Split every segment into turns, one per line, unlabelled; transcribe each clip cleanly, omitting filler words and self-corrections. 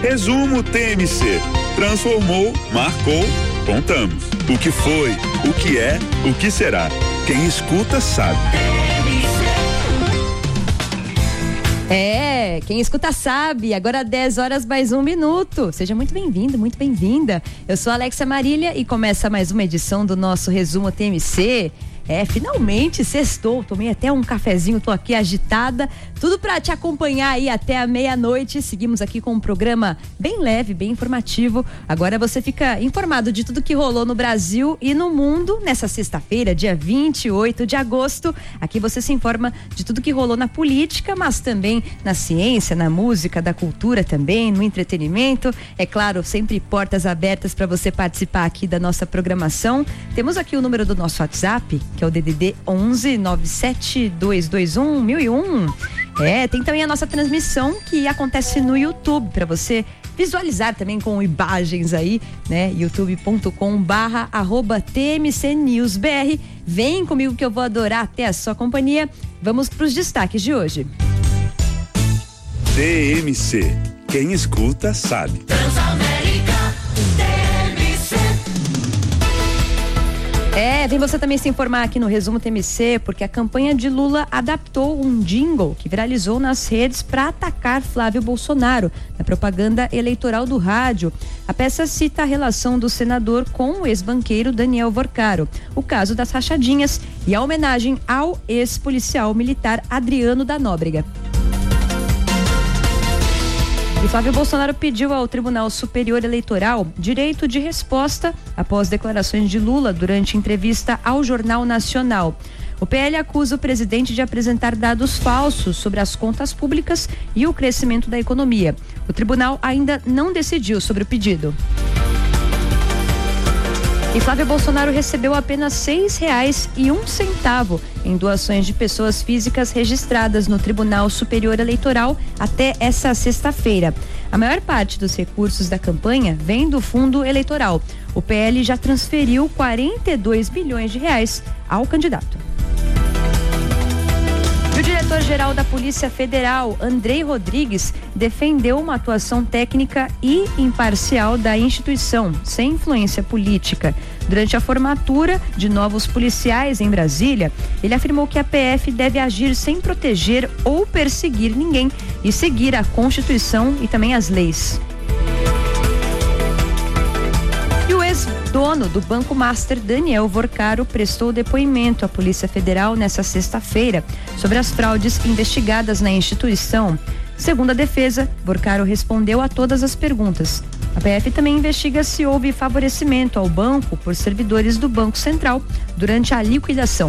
Resumo TMC. Transformou, marcou, contamos. O que foi, o que é, o que será. Quem escuta sabe.
Quem escuta sabe. Agora 10 horas mais 1 minuto. Seja muito bem-vindo, muito bem-vinda. Eu sou a Alexia Marília e começa mais uma edição do nosso Resumo TMC. Finalmente sextou, tomei até um cafezinho, tô aqui agitada, tudo pra te acompanhar aí até a meia-noite. Seguimos aqui com um programa bem leve, bem informativo. Agora você fica informado de tudo que rolou no Brasil e no mundo nessa sexta-feira, dia 28 de agosto. Aqui você se informa de tudo que rolou na política, mas também na ciência, na música, da cultura também, no entretenimento. É claro, sempre portas abertas para você participar aqui da nossa programação. Temos aqui o número do nosso WhatsApp, que é o DDD 11 97221 1001. Tem também a nossa transmissão que acontece no YouTube, para você visualizar também com imagens aí, né? youtube.com/TMCNewsBR. Vem comigo que eu vou adorar ter a sua companhia. Vamos para os destaques de hoje.
TMC. Quem escuta sabe.
Transamérica.
Vem você também se informar aqui no Resumo TMC, porque a campanha de Lula adaptou um jingle que viralizou nas redes para atacar Flávio Bolsonaro na propaganda eleitoral do rádio. A peça cita a relação do senador com o ex-banqueiro Daniel Vorcaro, o caso das rachadinhas e a homenagem ao ex-policial militar Adriano da Nóbrega. E Flávio Bolsonaro pediu ao Tribunal Superior Eleitoral direito de resposta após declarações de Lula durante entrevista ao Jornal Nacional. O PL acusa o presidente de apresentar dados falsos sobre as contas públicas e o crescimento da economia. O tribunal ainda não decidiu sobre o pedido. E Flávio Bolsonaro recebeu apenas R$6,01 em doações de pessoas físicas registradas no Tribunal Superior Eleitoral até essa sexta-feira. A maior parte dos recursos da campanha vem do fundo eleitoral. O PL já transferiu R$42 milhões ao candidato. E o diretor-geral da Polícia Federal, Andrei Rodrigues, defendeu uma atuação técnica e imparcial da instituição, sem influência política. Durante a formatura de novos policiais em Brasília, ele afirmou que a PF deve agir sem proteger ou perseguir ninguém e seguir a Constituição e também as leis. E o ex-dono do Banco Master, Daniel Vorcaro, prestou depoimento à Polícia Federal nesta sexta-feira sobre as fraudes investigadas na instituição. Segundo a defesa, Vorcaro respondeu a todas as perguntas. A PF também investiga se houve favorecimento ao banco por servidores do Banco Central durante a liquidação.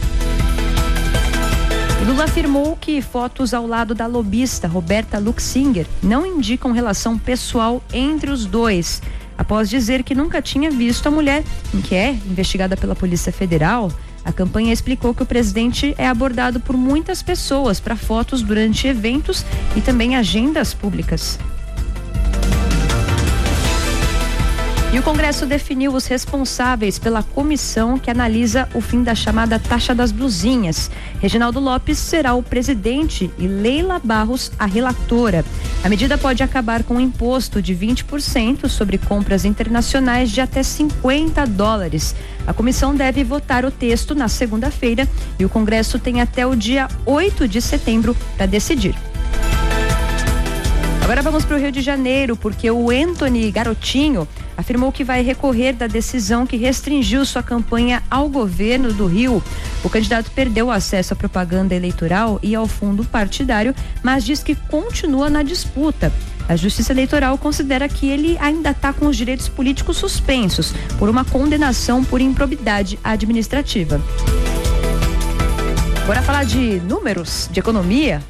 Lula afirmou que fotos ao lado da lobista Roberta Luxinger não indicam relação pessoal entre os dois. Após dizer que nunca tinha visto a mulher, que é investigada pela Polícia Federal, a campanha explicou que o presidente é abordado por muitas pessoas para fotos durante eventos e também agendas públicas. E o Congresso definiu os responsáveis pela comissão que analisa o fim da chamada taxa das blusinhas. Reginaldo Lopes será o presidente e Leila Barros a relatora. A medida pode acabar com um imposto de 20% sobre compras internacionais de até $50. A comissão deve votar o texto na segunda-feira e o Congresso tem até o dia 8 de setembro para decidir. Agora vamos para o Rio de Janeiro, porque o Antony Garotinho afirmou que vai recorrer da decisão que restringiu sua campanha ao governo do Rio. O candidato perdeu o acesso à propaganda eleitoral e ao fundo partidário, mas diz que continua na disputa. A Justiça Eleitoral considera que ele ainda está com os direitos políticos suspensos por uma condenação por improbidade administrativa. Bora falar de números, de economia?